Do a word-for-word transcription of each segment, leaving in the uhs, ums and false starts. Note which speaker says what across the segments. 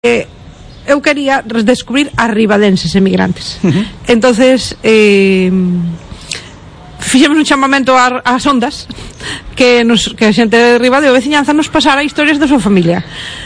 Speaker 1: eh, eu quería descubrir as ribadenses emigrantes. Uh-huh. Entonces eh, fixemos un chamamento ás ondas que, nos, que a xente de Ribadeo veciñanza nos pasara historias da súa familia.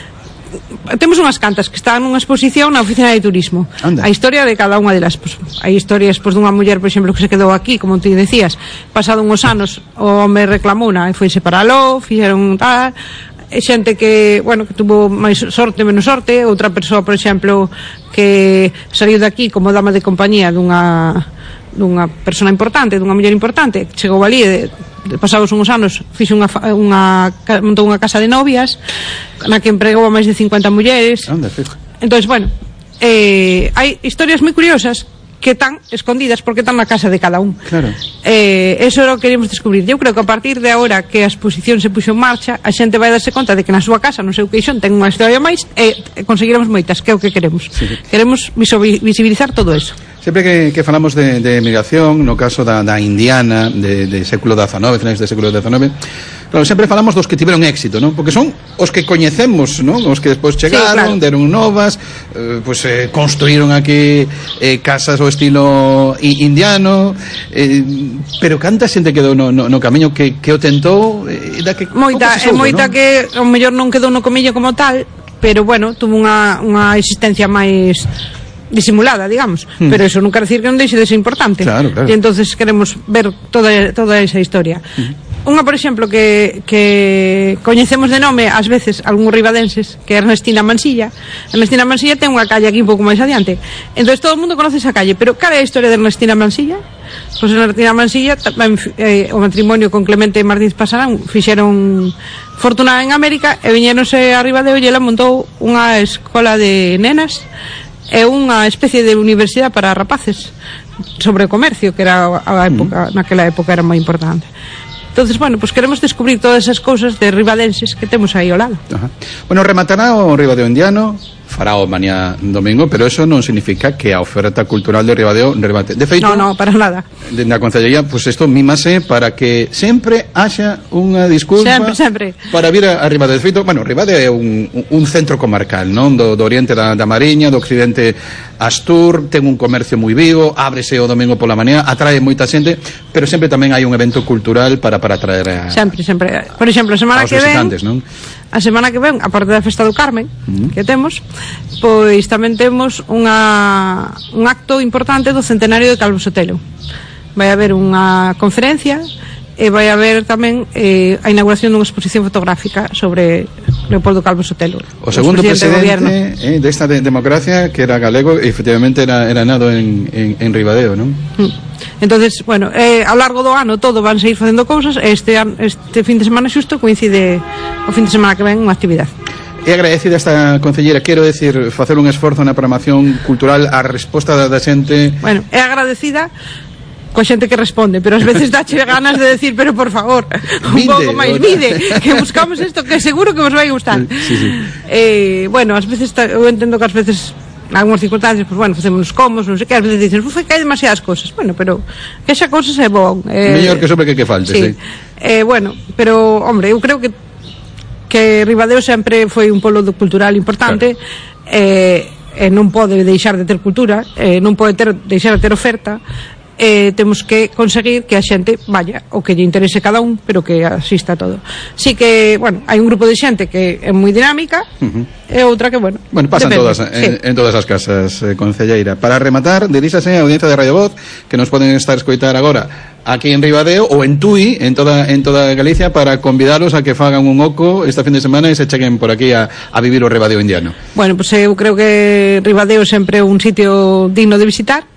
Speaker 1: Temos unhas cantas que están nunha exposición na oficina de turismo. Anda. A historia de cada unha delas, pues, hai historias pues, dunha muller, por exemplo, que se quedou aquí, como ti decías, pasado uns anos o home reclamou una e foise para aló, fixeron tal. E xente que, bueno, que tuvo máis sorte, menos sorte. Outra persoa, por exemplo, que saiu de aquí como dama de compañía dunha dunha persona importante, dunha muller importante, chegou ali e de, pasados uns anos fixo unha, unha montou unha casa de novias na que empregou a máis de cincuenta mulleres.
Speaker 2: Anda, fijo.
Speaker 1: Entonces, bueno, eh, hai historias moi curiosas que están escondidas porque están na casa de cada un.
Speaker 2: Claro.
Speaker 1: Eh, eso é o que queremos descubrir. Eu creo que a partir de agora que a exposición se puxo en marcha, a xente vai darse conta de que na súa casa, no seu queixón, ten unha historia máis e conseguiremos moitas, que é o que queremos. Sí. Queremos visibilizar todo eso.
Speaker 2: Sempre que, que falamos de, de emigración, no caso da, da indiana, de, de século dezanove, finais do século dezanove, claro, sempre falamos dos que tiveron éxito, ¿no? Porque son os que coñecemos, ¿no? Os que despois chegaron, sí, claro, deron novas, eh, pues eh, construíron aquí eh, casas ao estilo indiano, eh, pero canta xente quedou no, no, no camiño que, que o tentou, eh, da que
Speaker 1: moita, é moita, ¿no? Que o mellor non quedou no comiño como tal, pero bueno, tuvo unha, unha existencia máis disimulada, digamos, hmm. pero eso non quer decir que non deixe de ser importante.
Speaker 2: Claro, claro.
Speaker 1: E entonces queremos ver toda, toda esa historia. Hmm. Unha, por exemplo, que, que coñecemos de nome ás veces algúns ribadenses, que é Ernestina Mansilla. Ernestina Mansilla ten unha calle aquí un pouco máis adiante. Entonces todo o mundo conoce esa calle, pero cal é a historia de Ernestina Mansilla? Pois pues Ernestina Mansilla, eh, o matrimonio con Clemente Martínez Pasarán, fixeron fortuna en América e viñéronse a Ribadeo e ela montou unha escola de nenas é unha especie de universidade para rapaces sobre o comercio, que era a época, mm. naquela época era moi importante. Entonces, bueno, pues queremos descubrir todas esas cousas de ribadenses que temos aí ao lado.
Speaker 2: Ajá. Bueno, rematará o Ribadeo Indiano, fará o mañá domingo, pero eso non significa que a oferta cultural de Ribadeo remate. De feito,
Speaker 1: no, no, para nada.
Speaker 2: Na Concellería, pues isto mímase para que sempre haxa unha disculpa
Speaker 1: sempre, sempre.
Speaker 2: para vir a, a Ribadeo. De feito, bueno, Ribadeo é un, un centro comarcal, non? Do, do oriente da, da Mariña, do occidente Astur, ten un comercio moi vivo, ábrese o domingo pola mañá, atrae moita xente, pero sempre tamén hai un evento cultural para, para atraer a,
Speaker 1: sempre, sempre. Por exemplo, a semana que ven,
Speaker 2: non?
Speaker 1: A semana que ven, aparte da festa do Carmen, uh-huh. que temos, pois tamén temos unha, un acto importante do centenario de Calvo Sotelo. Vai haber unha conferencia e vai haber tamén eh, a inauguración dunha exposición fotográfica sobre Leopoldo Calvo Sotelo,
Speaker 2: o segundo presidente, presidente eh, desta de democracia, que era galego e efectivamente era, era nado en, en, en Ribadeo, non?
Speaker 1: Entonces, bueno, eh, ao largo do ano todo van seguir facendo cousas e este, este fin de semana xusto coincide o fin de semana que ven unha actividade.
Speaker 2: É agradecida esta concelleira, quero decir, facer un esforzo na programación cultural a resposta da, da xente.
Speaker 1: Bueno, é agradecida coa xente que responde, pero ás veces dache ganas de decir, pero por favor, un
Speaker 2: vide,
Speaker 1: pouco máis vide, que buscamos isto que seguro que vos vai gustar.
Speaker 2: Sí, sí.
Speaker 1: Eh, bueno, ás veces eu entendo que ás veces algunhas circunstancias, pues bueno, facemos uns comos, non sei que, ás veces dicen, uf, que hai demasiadas cosas. Bueno, pero que esa cousa é bon.
Speaker 2: Eh, mellor que sobre que que falte, sí. sí.
Speaker 1: Eh, bueno, pero, hombre, eu creo que que Ribadeo sempre foi un polo cultural importante, claro. eh, e non pode deixar de ter cultura, eh, non pode ter, deixar de ter oferta, eh, temos que conseguir que a xente vaya o que lle interese cada un, pero que asista a todo. Sí que, bueno, hai un grupo de xente que é moi dinámica, uh-huh. e outra que, bueno,
Speaker 2: bueno, pasan depende. todas en, sí. en todas as casas, eh, concelleira. Para rematar, diríxase a audiencia de Radio Voz, que nos poden estar escoitar agora aquí en Ribadeo ou en Tui, en toda en toda Galicia, para convidalos a que fagan un oco este fin de semana e se cheguen por aquí a, a vivir o Ribadeo Indiano.
Speaker 1: Bueno, pues eu creo que Ribadeo sempre é un sitio digno de visitar.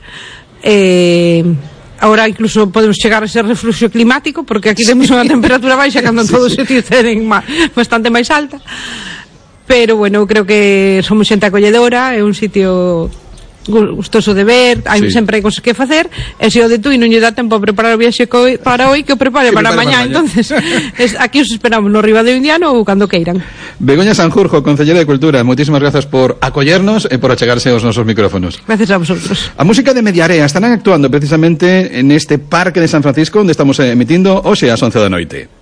Speaker 1: Eh, ahora incluso podemos chegar a ser refluxo climático, porque aquí temos unha temperatura baixa cando sí, todos os sitios tenen bastante máis alta, pero bueno, eu creo que somos xente acolledora, é un sitio gustoso de ver, hai sí. sempre hai cosas que facer, e se o de Tui non lle dá tempo a preparar o viaxe para hoy, que o prepare para mañá, entonces es, aquí os esperamos no Ribadeo Indiano ou cando queiran.
Speaker 2: Begoña Sanjurjo, concelleira de Cultura, moitísimas grazas por acollernos e por achegarse aos nosos micrófonos.
Speaker 1: Gracias a vosotros.
Speaker 2: A música de Mediarea estarán actuando precisamente en este parque de San Francisco onde estamos emitindo hoxe ás once da noite.